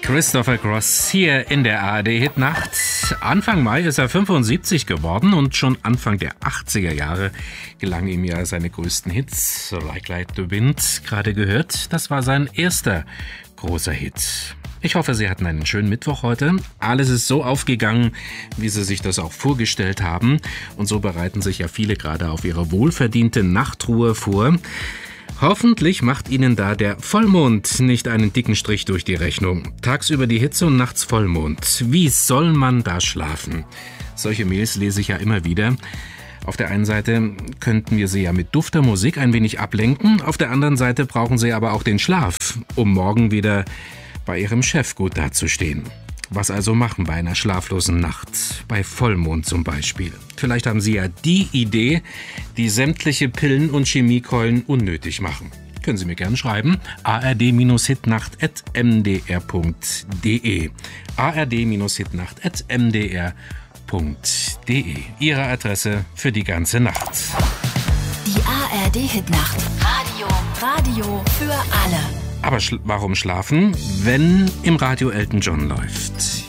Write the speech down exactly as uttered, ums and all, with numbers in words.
Christopher Cross hier in der A R D-Hitnacht. Anfang Mai ist er fünfundsiebzig geworden und schon Anfang der achtziger Jahre gelangen ihm ja seine größten Hits. So Like Like the Wind, gerade gehört, das war sein erster großer Hit. Ich hoffe, Sie hatten einen schönen Mittwoch heute. Alles ist so aufgegangen, wie Sie sich das auch vorgestellt haben. Und so bereiten sich ja viele gerade auf ihre wohlverdiente Nachtruhe vor. Hoffentlich macht Ihnen da der Vollmond nicht einen dicken Strich durch die Rechnung. Tagsüber die Hitze und nachts Vollmond. Wie soll man da schlafen? Solche Mails lese ich ja immer wieder. Auf der einen Seite könnten wir Sie ja mit dufter Musik ein wenig ablenken. Auf der anderen Seite brauchen Sie aber auch den Schlaf, um morgen wieder bei Ihrem Chef gut dazustehen. Was also machen bei einer schlaflosen Nacht? Bei Vollmond zum Beispiel. Vielleicht haben Sie ja die Idee, die sämtliche Pillen und Chemiekeulen unnötig machen. Können Sie mir gerne schreiben. a r d hitnacht at m d r punkt d e a r d hitnacht at m d r punkt d e Ihre Adresse für die ganze Nacht. Die A R D-Hitnacht. Radio. Radio für alle. Aber schl- warum schlafen, wenn im Radio Elton John läuft?